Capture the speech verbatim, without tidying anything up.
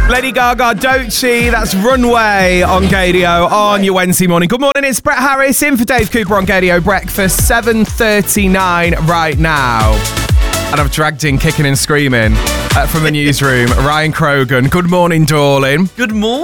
Lady Gaga, Doechii, that's Runway on Gadio on your Wednesday morning. Good morning, it's Brett Harris in for Dave Cooper on Gadio Breakfast, seven thirty-nine right now. And I've dragged in kicking and screaming uh, from the newsroom, Ryan Krogan. Good morning, darling. Good morning.